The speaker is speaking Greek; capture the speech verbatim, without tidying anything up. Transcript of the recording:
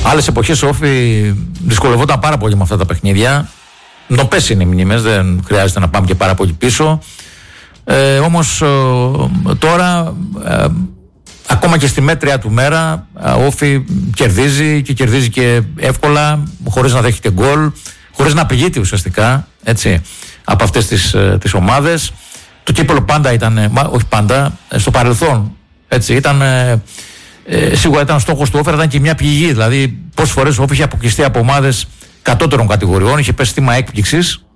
Άλλες εποχές ο Όφη δυσκολευόταν πάρα πολύ με αυτά τα παιχνίδια. Νοπές είναι οι μνήμες, δεν χρειάζεται να πάμε και πάρα πολύ πίσω. Ε, όμως ε, τώρα ε, ακόμα και στη μέτρια του μέρα ο Όφη κερδίζει και κερδίζει και εύκολα, χωρίς να δέχεται γκολ, χωρίς να πηγείται ουσιαστικά, έτσι, από αυτές τις, τις ομάδες. Το κύπελλο πάντα ήταν, μα, όχι πάντα, στο παρελθόν, έτσι, ήταν, ε, ε, σίγουρα ήταν στόχος του Όφη, ήταν και μια πηγή. Δηλαδή, πόσες φορές ο Όφη είχε αποκλειστεί από ομάδες κατώτερων κατηγοριών, είχε πέσει θύμα έκπληξης